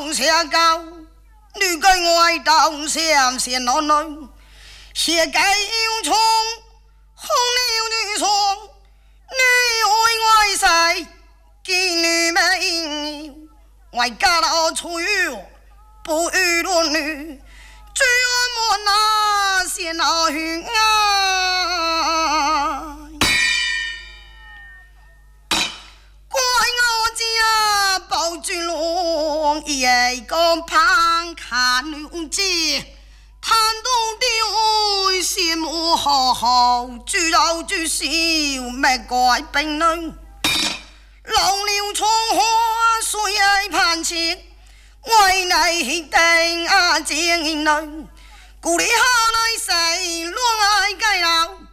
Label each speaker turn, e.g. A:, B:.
A: 当下高，女跟外当相先男女，血盖有冲，红牛女双，女为外婿，妓女美，外家老出游，不与论女，追我莫那些老云啊！包君龙一个旁看女子，贪图丢羡慕好好，居老居少没怪病人。老柳葱花虽爱盼情，为乃等啊见人，故里好来谁乱爱该老。